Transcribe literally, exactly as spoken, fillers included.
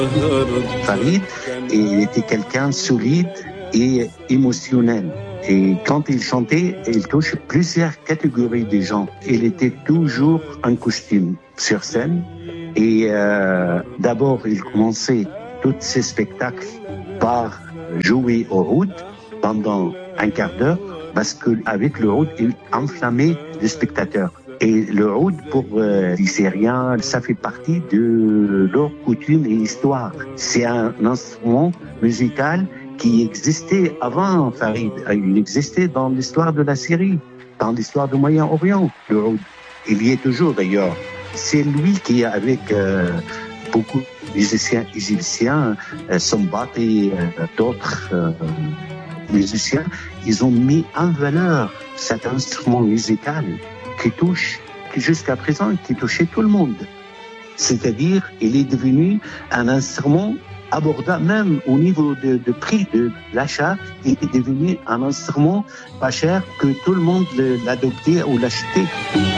Farid, et il était quelqu'un solide et émotionnel. Et quand il chantait, il touche plusieurs catégories de gens. Il était toujours en costume sur scène. Et euh, d'abord, il commençait tous ses spectacles par jouer au oud pendant un quart d'heure, parce qu'avec le oud, il enflammait les spectateurs. Et le oud, pour euh, les Syriens, ça fait partie de leur coutume et histoire. C'est un instrument musical qui existait avant Farid. Il existait dans l'histoire de la Syrie, dans l'histoire du Moyen-Orient, le oud. Il y est toujours d'ailleurs. C'est lui qui, avec euh, beaucoup de musiciens égyptiens, euh, Sambat et euh, d'autres euh, musiciens, ils ont mis en valeur cet instrument musical qui touche, qui jusqu'à présent, qui touchait tout le monde. C'est-à-dire, il est devenu un instrument abordable, même au niveau de, de prix de l'achat, il est devenu un instrument pas cher que tout le monde l'adoptait ou l'achetait.